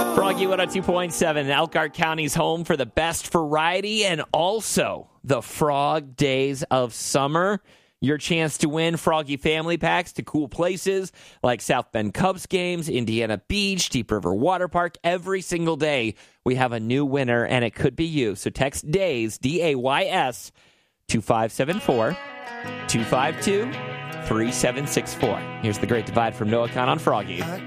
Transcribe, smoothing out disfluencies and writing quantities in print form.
Froggy 102.7, Elkhart County's home for the best variety and also the Frog Days of Summer. Your chance to win Froggy family packs to cool places like South Bend Cubs games, Indiana Beach, Deep River Water Park. Every single day we have a new winner, and it could be you. So text DAYS, D-A-Y-S, 2574 252 3764. Here's the Great Divide from Noah Khan on Froggy.